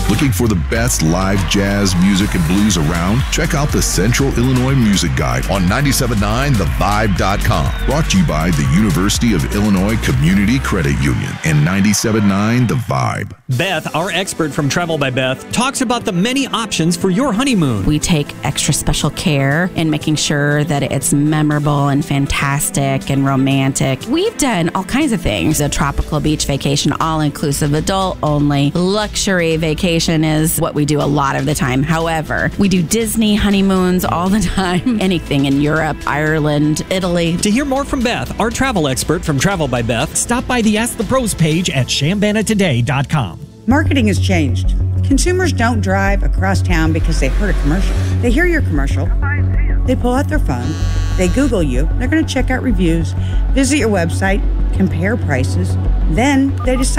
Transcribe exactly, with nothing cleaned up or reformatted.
Looking for the best live jazz music and blues around? Check out the Central Illinois Music Guide on ninety-seven point nine the vibe dot com. Brought to you by the University of Illinois Community Credit Union and ninety-seven point nine The Vibe. Beth, our expert from Travel by Beth, talks about the many options for your honeymoon. We take extra special care in making sure that it's memorable and fantastic and romantic. We've done all kinds of things. A tropical beach vacation, all-inclusive, adult-only. Luxury vacation is what we do a lot of the time. However, we do Disney honeymoons all the time. Anything in Europe, Ireland, Italy. To hear more from Beth, our travel expert from Travel by Beth, stop by the Ask the Pros page at shambana today dot com. Marketing has changed. Consumers don't drive across town because they heard a commercial. They hear your commercial. They pull out their phone. They Google you. They're going to check out reviews, visit your website, compare prices. Then they decide